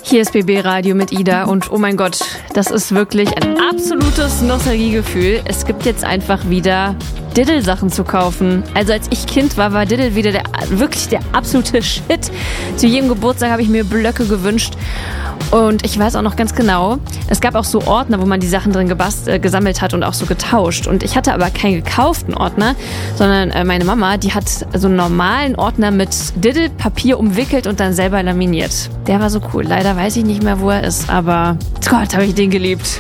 Hier ist BB Radio mit Ida und oh mein Gott, das ist wirklich ein absolutes Nostalgiegefühl. Es gibt jetzt einfach wieder Diddle-Sachen zu kaufen. Also als ich Kind war Diddle wieder wirklich der absolute Shit. Zu jedem Geburtstag habe ich mir Blöcke gewünscht. Und ich weiß auch noch ganz genau, es gab auch so Ordner, wo man die Sachen drin gesammelt hat und auch so getauscht. Und ich hatte aber keinen gekauften Ordner, sondern meine Mama, die hat so einen normalen Ordner mit Diddle-Papier umwickelt und dann selber laminiert. Der war so cool. Leider weiß ich nicht mehr, wo er ist, aber Gott, habe ich den geliebt.